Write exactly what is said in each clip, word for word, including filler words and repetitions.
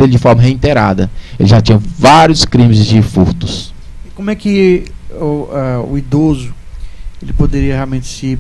dele de forma reiterada. Ele já tinha vários crimes de furtos. E como é que o, uh, o idoso ele poderia realmente se...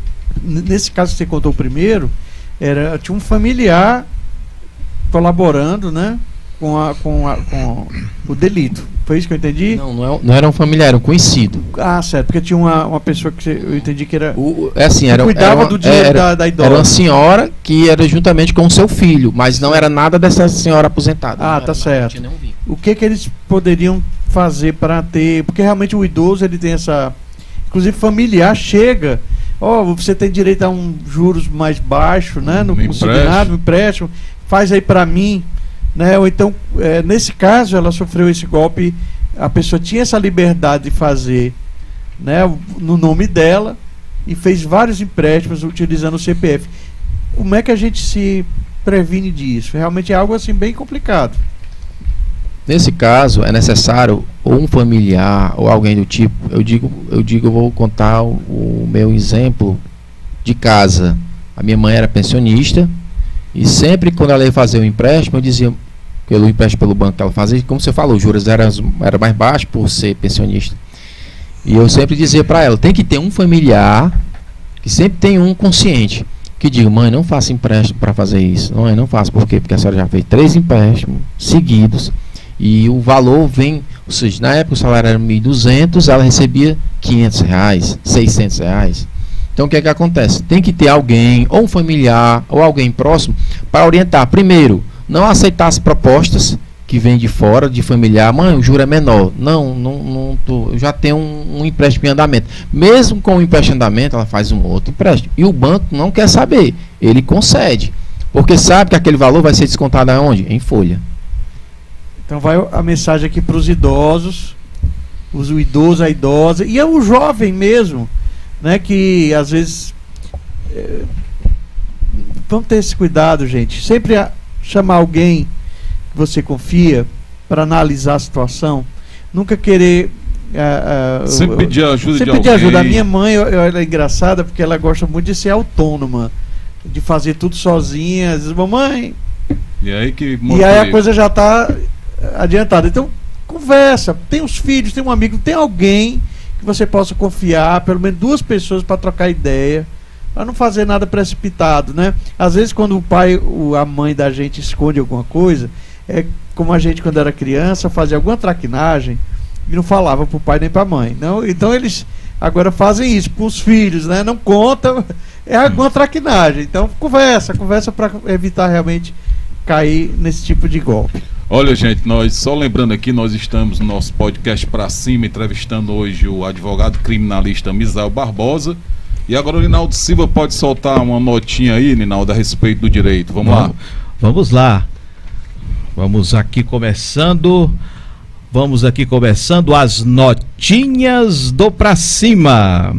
Nesse caso que você contou primeiro, era, tinha um familiar colaborando, né, com, a, com, a, com o delito. Foi isso que eu entendi? Não, não, é, não era um familiar, era um conhecido. Ah, certo, porque tinha uma, uma pessoa que eu entendi que era... O, é assim, era, cuidava era uma, do dinheiro era, da, da idosa. Era uma senhora que era juntamente com o seu filho, mas não era nada dessa senhora aposentada. Ah, tá certo. O que que eles poderiam fazer para ter... Porque realmente o idoso, ele tem essa... Inclusive familiar chega... Ó, oh, você tem direito a um juros mais baixo, né? No consignado, empréstimo, faz aí para mim, né? Ou então, é, nesse caso, ela sofreu esse golpe, a pessoa tinha essa liberdade de fazer, né? No nome dela e fez vários empréstimos utilizando o C P F. Como é que a gente se previne disso? Realmente é algo assim bem complicado. Nesse caso, é necessário ou um familiar ou alguém do tipo. Eu digo, eu digo, eu vou contar o, o meu exemplo de casa. A minha mãe era pensionista e sempre quando ela ia fazer o empréstimo, eu dizia, pelo empréstimo pelo banco que ela fazia, como você falou, os juros eram era mais baixos por ser pensionista. E eu sempre dizia para ela, tem que ter um familiar, que sempre tem um consciente, que diga, mãe, não faça empréstimo para fazer isso. Mãe, não faça, por quê? Porque a senhora já fez três empréstimos seguidos. E o valor vem, ou seja, na época o salário era mil e duzentos, ela recebia quinhentos reais, seiscentos reais. Então o que é que acontece? Tem que ter alguém, ou um familiar, ou alguém próximo, para orientar. Primeiro, não aceitar as propostas que vêm de fora, de familiar. Mãe, o juro é menor. Não, não, não tô, eu já tenho um, um empréstimo em andamento. Mesmo com o empréstimo em andamento, ela faz um outro empréstimo. E o banco não quer saber, ele concede. Porque sabe que aquele valor vai ser descontado aonde? Em folha. Então vai a mensagem aqui para os idosos, os, o idoso, a idosa, e é o jovem mesmo, né, que às vezes... É, vamos ter esse cuidado, gente. Sempre a, chamar alguém que você confia para analisar a situação. Nunca querer... Uh, uh, sempre pedir ajuda sempre de pedir alguém. ajuda. A minha mãe, eu, eu, ela é engraçada porque ela gosta muito de ser autônoma, de fazer tudo sozinha. Às vezes, mamãe... E aí, que e aí a coisa já está... adiantado. Então, conversa, tem os filhos, tem um amigo, tem alguém que você possa confiar, pelo menos duas pessoas para trocar ideia, para não fazer nada precipitado, né? Às vezes quando o pai ou a mãe da gente esconde alguma coisa, é como a gente quando era criança fazia alguma traquinagem e não falava para o pai nem para a mãe. Não? Então eles agora fazem isso para os filhos, né? Não conta, é alguma traquinagem. Então conversa, conversa para evitar realmente cair nesse tipo de golpe. Olha, gente, nós só lembrando aqui, nós estamos no nosso podcast Pra Cima, entrevistando hoje o advogado criminalista Misael Barbosa. E agora o Ninaldo Silva pode soltar uma notinha aí, Ninaldo, a respeito do direito. Vamos, vamos lá. Vamos lá. Vamos aqui começando. Vamos aqui começando as notinhas do Pra Cima.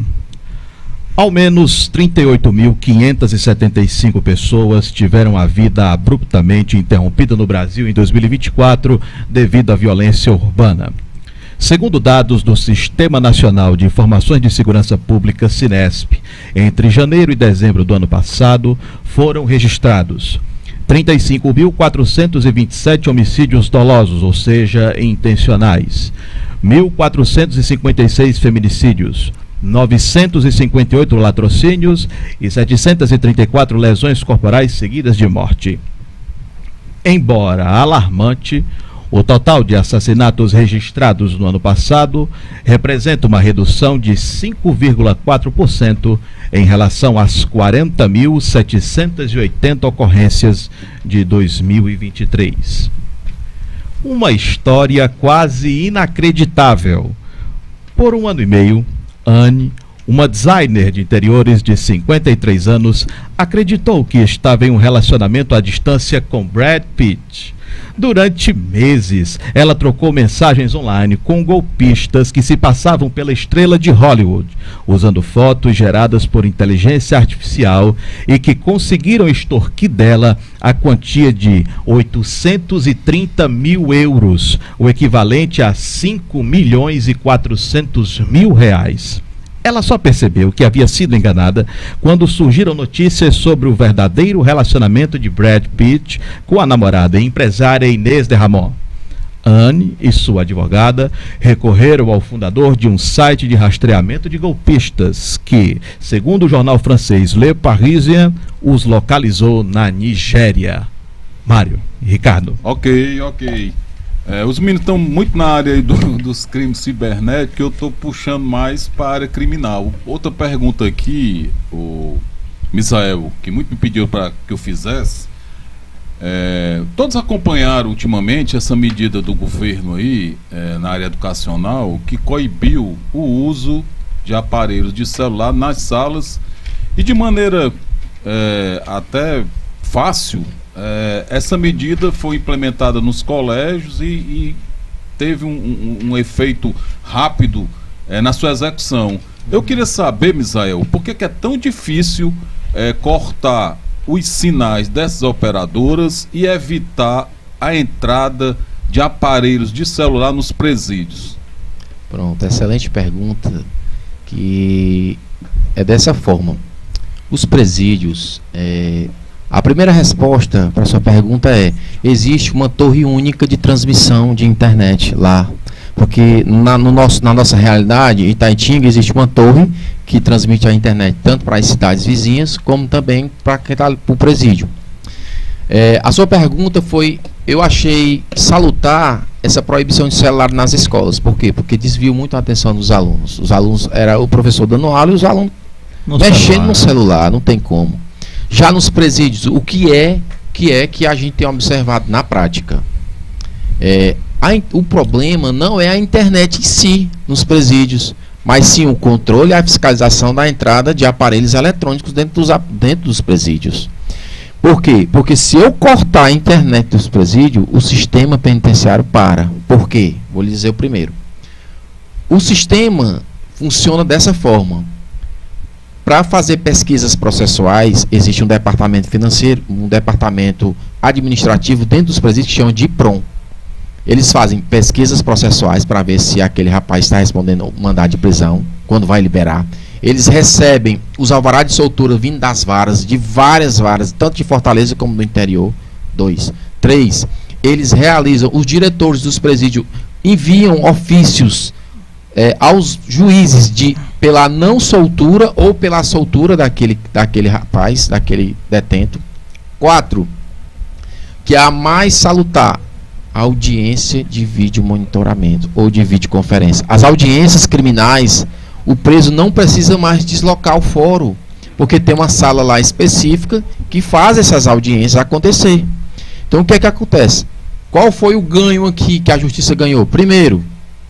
Ao menos trinta e oito mil quinhentas e setenta e cinco pessoas tiveram a vida abruptamente interrompida no Brasil em dois mil e vinte e quatro devido à violência urbana. Segundo dados do Sistema Nacional de Informações de Segurança Pública, Sinesp, entre janeiro e dezembro do ano passado, foram registrados trinta e cinco mil quatrocentos e vinte e sete homicídios dolosos, ou seja, intencionais, mil quatrocentos e cinquenta e seis feminicídios, novecentos e cinquenta e oito latrocínios e setecentas e trinta e quatro lesões corporais seguidas de morte. Embora alarmante, o total de assassinatos registrados no ano passado representa uma redução de cinco vírgula quatro por cento em relação às quarenta mil setecentas e oitenta ocorrências de dois mil e vinte e três. Uma história quase inacreditável. Por um ano e meio, Anne, uma designer de interiores de cinquenta e três anos, acreditou que estava em um relacionamento à distância com Brad Pitt. Durante meses, ela trocou mensagens online com golpistas que se passavam pela estrela de Hollywood, usando fotos geradas por inteligência artificial e que conseguiram extorquir dela a quantia de oitocentos e trinta mil euros, o equivalente a cinco milhões e quatrocentos mil reais. Ela só percebeu que havia sido enganada quando surgiram notícias sobre o verdadeiro relacionamento de Brad Pitt com a namorada e empresária Inês de Ramon. Anne e sua advogada recorreram ao fundador de um site de rastreamento de golpistas que, segundo o jornal francês Le Parisien, os localizou na Nigéria. Mário e Ricardo. Ok, ok. É, os meninos estão muito na área aí do, dos crimes cibernéticos, eu estou puxando mais para a área criminal. Outra pergunta aqui, o Misael, que muito me pediu para que eu fizesse. É, todos acompanharam ultimamente essa medida do governo aí, é, na área educacional, que coibiu o uso de aparelhos de celular nas salas e de maneira é, até fácil. É, essa medida foi implementada nos colégios e, e teve um, um, um efeito rápido é, na sua execução. Eu queria saber, Misael, por que, que é tão difícil é, cortar os sinais dessas operadoras e evitar a entrada de aparelhos de celular nos presídios? Pronto, excelente pergunta, que é dessa forma. Os presídios, é, a primeira resposta para a sua pergunta é: existe uma torre única de transmissão de internet lá. Porque na, no nosso, na nossa realidade, em Itaitinga, existe uma torre que transmite a internet tanto para as cidades vizinhas, como também para o presídio. É, a sua pergunta foi: eu achei salutar essa proibição de celular nas escolas. Por quê? Porque desviou muito a atenção dos alunos. Os alunos, era o professor dando aula e os alunos no mexendo celular. no celular, não tem como. Já nos presídios, o que é que é que a gente tem observado na prática? É, a, o problema não é a internet em si, nos presídios, mas sim o controle e a fiscalização da entrada de aparelhos eletrônicos dentro dos, dentro dos presídios. Por quê? Porque se eu cortar a internet dos presídios, o sistema penitenciário para. Por quê? Vou lhe dizer o primeiro. O sistema funciona dessa forma. Para fazer pesquisas processuais, existe um departamento financeiro, um departamento administrativo dentro dos presídios que chama de IPROM. Eles fazem pesquisas processuais para ver se aquele rapaz está respondendo ao mandado de prisão, quando vai liberar. Eles recebem os alvarás de soltura vindo das varas, de várias varas, tanto de Fortaleza como do interior. Dois. Três. Eles realizam, os diretores dos presídios enviam ofícios é, aos juízes de, pela não soltura ou pela soltura daquele, daquele rapaz, daquele detento. Quatro. Que é a mais salutar, a audiência de vídeo monitoramento ou de videoconferência. As audiências criminais, o preso não precisa mais deslocar o fórum, porque tem uma sala lá específica que faz essas audiências acontecer. Então o que é que acontece? Qual foi o ganho aqui que a justiça ganhou? Primeiro,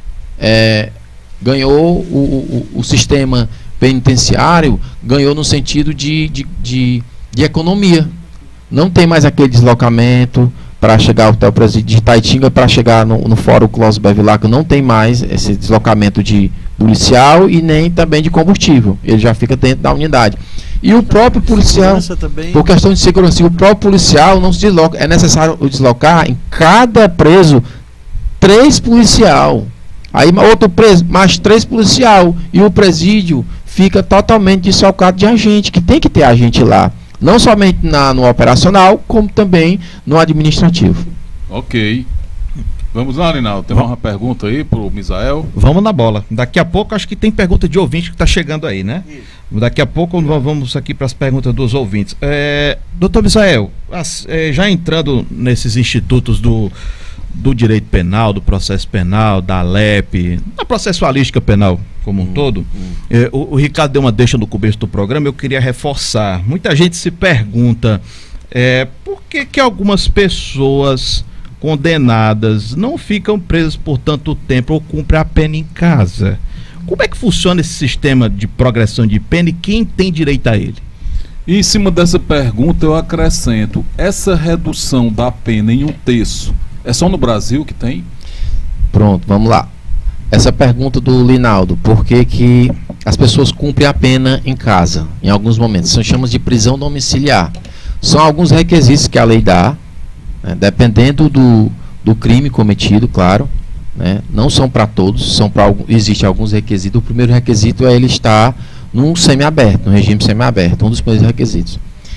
é, ganhou o, o, o sistema penitenciário, ganhou no sentido de, de, de, de economia. Não tem mais aquele deslocamento para chegar até o presídio de Itaitinga, para chegar no, no Fórum Clóvis Bevilacqua, não tem mais esse deslocamento de policial e nem também de combustível. Ele já fica dentro da unidade. E o próprio policial, por questão de segurança, o próprio policial não se desloca. É necessário deslocar em cada preso três policial. Aí outro preso, mais três policial. E o presídio fica totalmente deslocado de agente, que tem que ter agente lá. Não somente na, no operacional, como também no administrativo. Ok. Vamos lá, Rinaldo. Tem uma pergunta aí para o Misael? Vamos na bola. Daqui a pouco, acho que tem pergunta de ouvinte que está chegando aí, né? Isso. Daqui a pouco vamos aqui para as perguntas dos ouvintes. É, doutor Misael, as, é, já entrando nesses institutos do, do direito penal, do processo penal, da L E P, da processualística penal como um hum, todo, hum. É, o, o Ricardo deu uma deixa no começo do programa, eu queria reforçar. Muita gente se pergunta é, por que que algumas pessoas condenadas não ficam presas por tanto tempo ou cumprem a pena em casa. Como é que funciona esse sistema de progressão de pena e quem tem direito a ele? E em cima dessa pergunta eu acrescento, essa redução da pena em um terço, é só no Brasil que tem? Pronto, vamos lá. Essa pergunta do Linaldo, por que que as pessoas cumprem a pena em casa, em alguns momentos? São chamadas de prisão domiciliar. São alguns requisitos que a lei dá, né, dependendo do, do crime cometido, claro. né? Não são para todos, são para existem alguns requisitos. O primeiro requisito é ele estar num semiaberto, no regime semiaberto, um dos primeiros requisitos.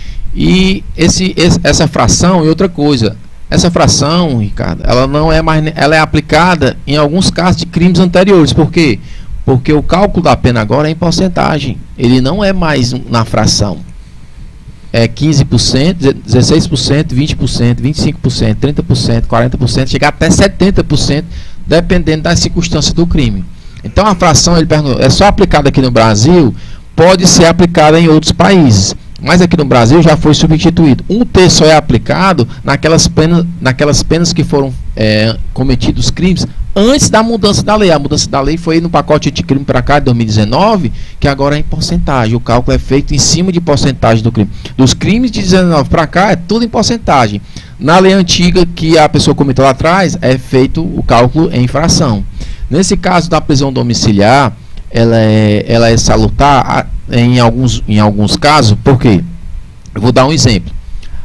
E esse, esse, essa fração, e outra coisa, essa fração, Ricardo, ela não é mais, ela é aplicada em alguns casos de crimes anteriores. Por quê? Porque o cálculo da pena agora é em porcentagem. Ele não é mais na fração. É quinze por cento, dezesseis por cento, vinte por cento, vinte e cinco por cento, trinta por cento, quarenta por cento, chega até setenta por cento, dependendo das circunstâncias do crime. Então a fração, ele perguntou, é só aplicada aqui no Brasil? Pode ser aplicada em outros países, mas aqui no Brasil já foi substituído. Um terço só é aplicado naquelas penas, naquelas penas que foram é, cometidos crimes antes da mudança da lei. A mudança da lei foi no pacote anticrime para cá de dois mil e dezenove, que agora é em porcentagem. O cálculo é feito em cima de porcentagem do crime. Dos crimes de dezenove para cá é tudo em porcentagem. Na lei antiga que a pessoa cometeu lá atrás é feito o cálculo em fração. Nesse caso da prisão domiciliar, ela é, ela é salutar em alguns, em alguns casos. Por quê? Eu vou dar um exemplo.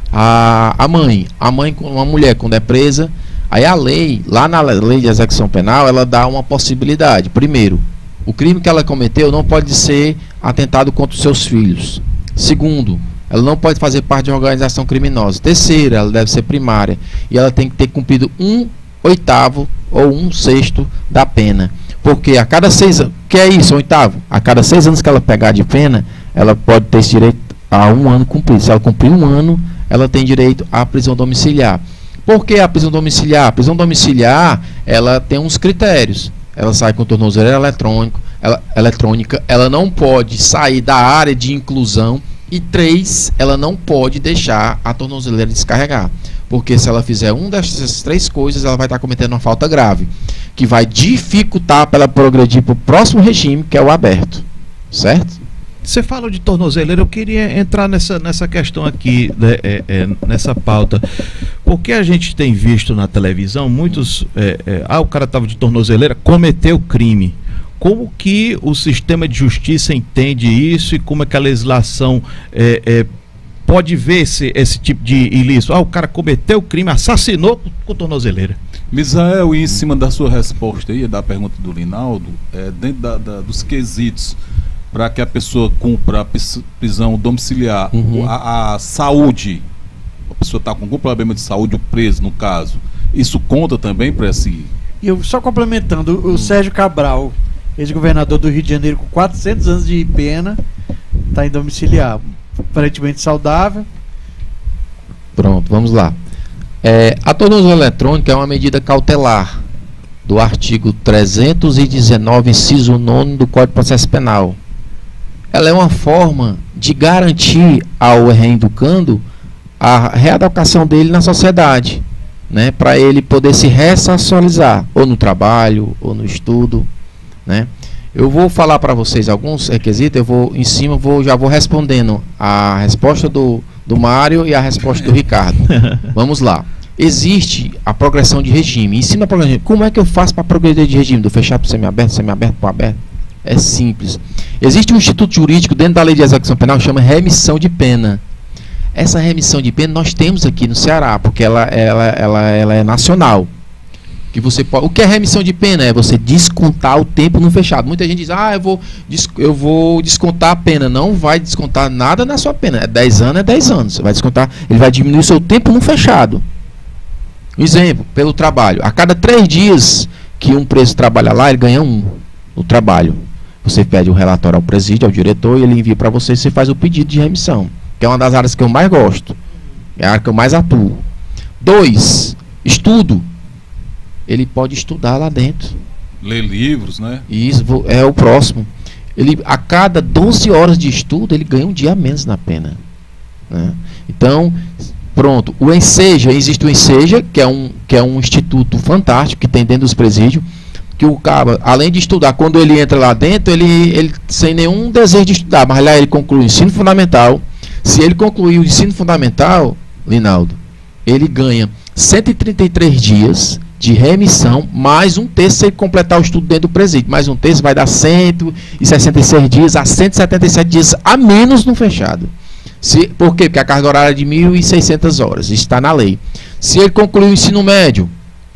A, a mãe, a mãe, uma mulher quando é presa, aí a lei, lá na lei de execução penal, ela dá uma possibilidade. Primeiro, o crime que ela cometeu não pode ser atentado contra os seus filhos. Segundo, ela não pode fazer parte de uma organização criminosa. Terceiro, ela deve ser primária. E ela tem que ter cumprido um oitavo ou um sexto da pena. Porque a cada seis anos, que é isso, um oitavo? A cada seis anos que ela pegar de pena, ela pode ter esse direito a um ano cumprido. Se ela cumprir um ano, ela tem direito à prisão domiciliar. Por que a prisão domiciliar? A prisão domiciliar, ela tem uns critérios. Ela sai com tornozeleira eletrônico, ela, eletrônica, ela não pode sair da área de inclusão. E três, ela não pode deixar a tornozeleira descarregar. Porque se ela fizer uma dessas três coisas, ela vai estar cometendo uma falta grave, que vai dificultar para ela progredir para o próximo regime, que é o aberto. Certo? Você fala de tornozeleira, eu queria entrar nessa, nessa questão aqui, né, é, é, nessa pauta. Porque a gente tem visto na televisão muitos... É, é, ah, o cara estava de tornozeleira, cometeu crime. Como que o sistema de justiça entende isso e como é que a legislação é, é, pode ver esse, esse tipo de ilícito? Ah, o cara cometeu o crime, assassinou com tornozeleira. Misael, e em cima da sua resposta aí, da pergunta do Linaldo, é, dentro da, da, dos quesitos para que a pessoa cumpra a prisão domiciliar, uhum. a, a saúde, a pessoa está com algum problema de saúde, o preso no caso, isso conta também para esse... E eu só complementando, o hum. Sérgio Cabral, ex-governador do Rio de Janeiro, com quatrocentos anos de pena, está em domiciliar, aparentemente saudável. Pronto, vamos lá. É, a tornozeleira eletrônica é uma medida cautelar do artigo trezentos e dezenove, inciso nono do Código de Processo Penal. Ela é uma forma de garantir ao reeducando a readequação dele na sociedade, né, para ele poder se ressocializar, ou no trabalho, ou no estudo. Né? Eu vou falar para vocês alguns requisitos, eu vou em cima, vou, já vou respondendo a resposta do, do Mário e a resposta do Ricardo. Vamos lá. Existe a progressão de regime. Em cima da progressão de regime, como é que eu faço para progredir de regime? Do fechado para o semiaberto, semiaberto para o aberto? É simples. Existe um instituto jurídico dentro da lei de execução penal que chama remissão de pena. Essa remissão de pena nós temos aqui no Ceará, porque ela, ela, ela, ela é nacional. Que você pode, o que é remissão de pena? É você descontar o tempo no fechado. Muita gente diz, ah, eu vou, eu vou descontar a pena. Não vai descontar nada na sua pena. É dez anos, é dez anos. Você vai descontar, ele vai diminuir o seu tempo no fechado. Exemplo, pelo trabalho. A cada três dias que um preso trabalha lá, ele ganha um no trabalho. Você pede um relatório ao presídio, ao diretor, e ele envia para você e você faz o pedido de remissão. Que é uma das áreas que eu mais gosto. É a área que eu mais atuo. Dois, estudo. Ele pode estudar lá dentro. Ler livros, né? Isso, é o próximo. Ele, a cada doze horas de estudo, ele ganha um dia a menos na pena. Né? Então, pronto. O Enseja, existe o Enseja, que é, um, que é um instituto fantástico que tem dentro dos presídios, que o cara, além de estudar, quando ele entra lá dentro, ele, ele sem nenhum desejo de estudar, mas lá ele conclui o ensino fundamental. Se ele concluir o ensino fundamental, Linaldo, ele ganha cento e trinta e três dias de remissão, mais um terço se ele completar o estudo dentro do presídio. Mais um terço vai dar cento e sessenta e seis dias a cento e setenta e sete dias a menos no fechado. Se, por quê? Porque a carga horária é de mil e seiscentas horas, está na lei. Se ele concluir o ensino médio,